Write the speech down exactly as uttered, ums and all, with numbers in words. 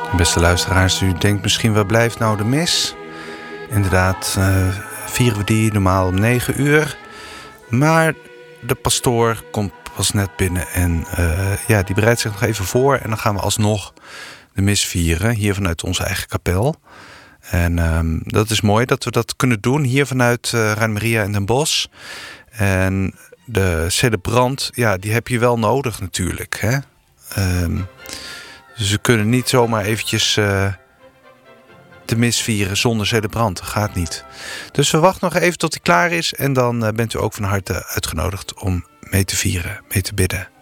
Beste luisteraars, u denkt misschien, waar blijft nou de mis? Inderdaad, uh, vieren we die normaal om negen uur. Maar de pastoor komt pas net binnen en uh, ja, die bereidt zich nog even voor. En dan gaan we alsnog de mis vieren, hier vanuit onze eigen kapel. En um, dat is mooi dat we dat kunnen doen, hier vanuit uh, Reine Maria in Den Bosch. En de celebrant, ja, die heb je wel nodig natuurlijk, hè? Um, dus we kunnen niet zomaar eventjes uh, de mis vieren zonder celebrant. Dat gaat niet. Dus we wachten nog even tot hij klaar is. En dan uh, bent u ook van harte uitgenodigd om mee te vieren, mee te bidden.